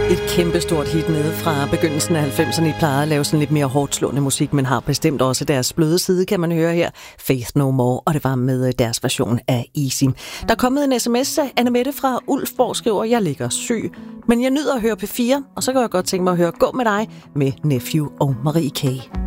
Et kæmpestort hit nede fra begyndelsen af 90'erne. De plejede at lave sådan lidt mere hårdt slående musik, men har bestemt også deres bløde side, kan man høre her. Faith No More, og det var med deres version af Easy. Der er kommet en sms af Annemette fra Ulfborg, skriver, jeg ligger syg, men jeg nyder at høre P4, og så kan jeg godt tænke mig at høre Gå med dig med Nephew og Marie K.